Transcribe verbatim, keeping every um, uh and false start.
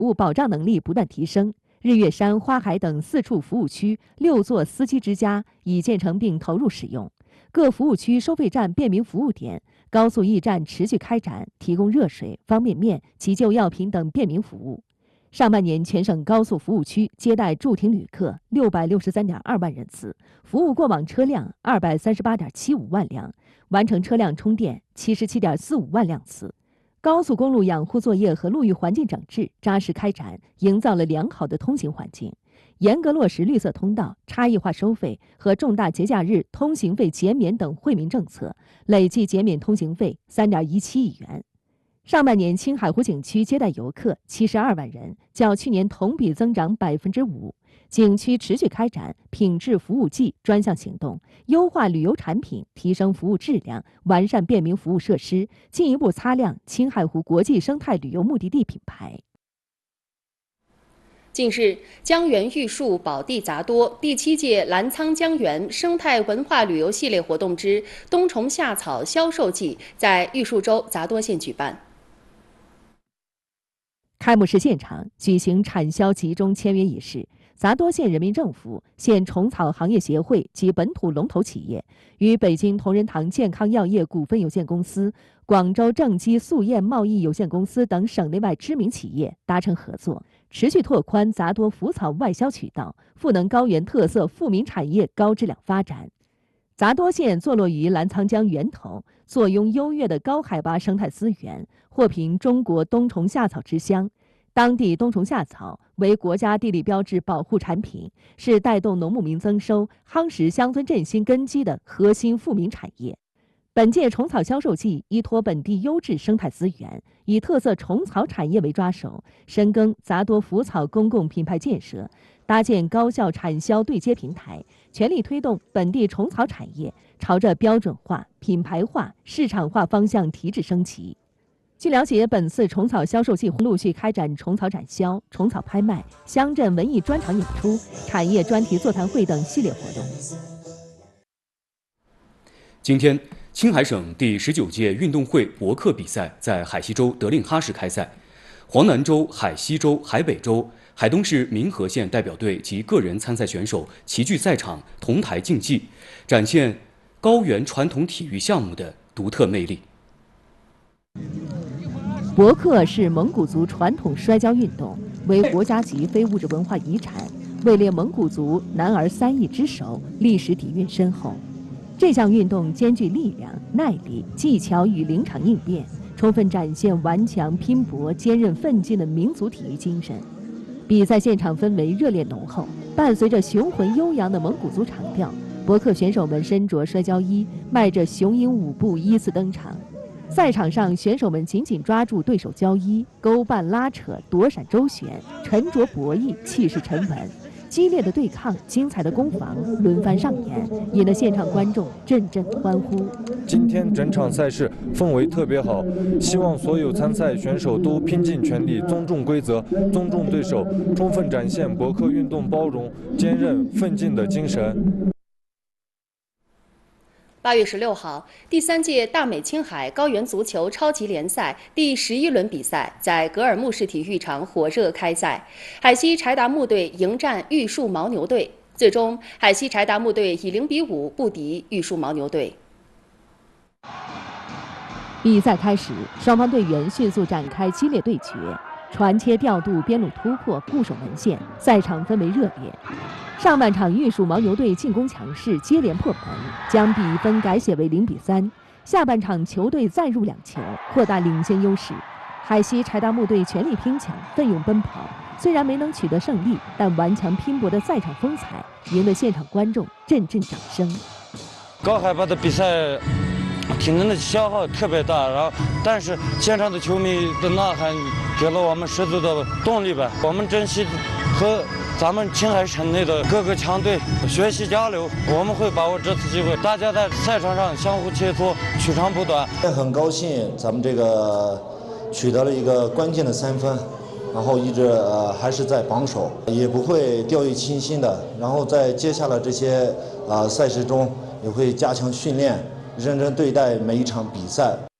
务保障能力不断提升。日月山、花海等四处服务区六座司机之家已建成并投入使用，各服务区收费站、便民服务点、高速驿站持续开展，提供热水、方便面、急救药品等便民服务。上半年，全省高速服务区接待驻停旅客六百六十三点二万人次，服务过往车辆二百三十八点七五万辆，完成车辆充电七十七点四五万辆次。高速公路养护作业和路域环境整治扎实开展，营造了良好的通行环境，严格落实绿色通道、差异化收费和重大节假日通行费减免等惠民政策，累计减免通行费三点一七亿元。上半年，青海湖景区接待游客七十二万人，较去年同比增长百分之五。景区持续开展品质服务季专项行动，优化旅游产品，提升服务质量，完善便民服务设施，进一步擦亮青海湖国际生态旅游目的地品牌。 近日，江源玉树宝地杂多第七届澜沧江源生态文化旅游系列活动之冬虫夏草销售季在玉树州杂多县举办。 开幕式现场举行产销集中签约仪式。杂多县人民政府、县虫草行业协会及本土龙头企业与北京同仁堂健康药业股份有限公司、广州正畸素燕贸易有限公司等省内外知名企业达成合作，持续拓宽杂多腐草外销渠道，赋能高原特色富民产业高质量发展。杂多县坐落于澜沧江源头，坐拥优越的高海拔生态资源，获评中国冬虫夏草之乡。当地冬虫夏草为国家地理标志保护产品，是带动农牧民增收、夯实乡村振兴根基的核心富民产业。本届虫草销售季依托本地优质生态资源，以特色虫草产业为抓手，深耕杂多腐草公共品牌建设，搭建高效产销对接平台，全力推动本地虫草产业朝着标准化、品牌化、市场化方向提质升级。据了解，本次虫草销售季陆续开展虫草展销、虫草拍卖、乡镇文艺专场演出、产业专题座谈会等系列活动。 今天，青海省第十九届运动会博客比赛在海西州德令哈市开赛，黄南州、海西州、海北州、海东市民和县代表队及个人参赛选手齐聚赛场，同台竞技，展现高原传统体育项目的独特魅力。 博客是蒙古族传统摔跤运动，为国家级非物质文化遗产，位列蒙古族男儿三艺之首，历史底蕴深厚。这项运动兼具力量、耐力、技巧与临场应变，充分展现顽强拼搏、坚韧奋进的民族体育精神。比赛现场氛围热烈浓厚，伴随着雄浑悠扬的蒙古族长调，博客选手们身着摔跤衣，迈着雄鹰舞步依次登场。赛场上，选手们紧紧抓住对手交衣，勾绊拉扯，躲闪周旋，沉着博弈，气势沉稳。激烈的对抗，精彩的攻防轮番上演，引得现场观众阵阵欢呼。 今天整场赛事氛围特别好，希望所有参赛选手都拼尽全力，尊重规则，尊重对手，充分展现博客运动包容、坚韧、奋进的精神。 八月十六号，第三届大美青海高原足球超级联赛第十一轮比赛在格尔木市体育场火热开赛。海西柴达木队迎战玉树牦牛队，最终海西柴达木队以零比五不敌玉树牦牛队。 比赛开始，双方队员迅速展开激烈对决，传切调度、边路突破、固守门线，赛场氛围热烈。上半场，玉树牦牛队进攻强势，接连破门，将比分改写为零比三。下半场，球队再入两球，扩大领先优势。海西柴达木队全力拼抢，奋勇奔跑，虽然没能取得胜利，但顽强拼搏的赛场风采赢得现场观众阵阵掌声。 高海拔的比赛，体能的消耗特别大，然后但是现场的球迷的呐喊给了我们十足的动力吧。我们珍惜和咱们青海省内的各个强队学习交流，我们会把握这次机会，大家在赛场上相互切磋，取长补短。 也很高兴咱们这个取得了一个关键的三分，然后一直呃还是在榜首，也不会掉以轻心的。然后在接下来这些啊、呃、赛事中，也会加强训练，认真对待每一场比赛。